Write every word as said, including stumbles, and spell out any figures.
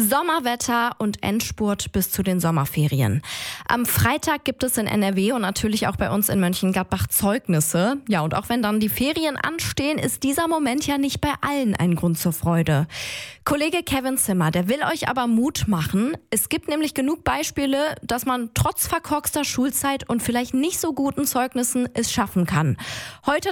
Sommerwetter und Endspurt bis zu den Sommerferien. Am Freitag gibt es in N R W und natürlich auch bei uns in Mönchengladbach Zeugnisse. Ja, und auch wenn dann die Ferien anstehen, ist dieser Moment ja nicht bei allen ein Grund zur Freude. Kollege Kevin Zimmer, der will euch aber Mut machen. Es gibt nämlich genug Beispiele, dass man trotz verkorkster Schulzeit und vielleicht nicht so guten Zeugnissen es schaffen kann. Heute